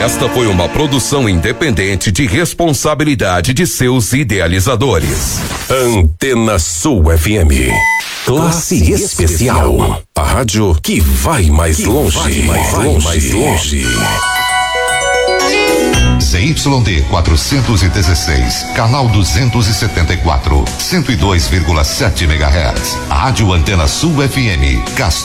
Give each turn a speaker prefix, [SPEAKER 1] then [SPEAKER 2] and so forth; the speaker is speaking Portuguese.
[SPEAKER 1] Esta foi uma produção independente de responsabilidade de seus idealizadores.
[SPEAKER 2] Antena Sul FM. Classe especial. A rádio que vai mais longe. Mais longe.
[SPEAKER 3] ZYD 416, canal 274, 102,7 MHz. Rádio Antena Sul FM, Castro.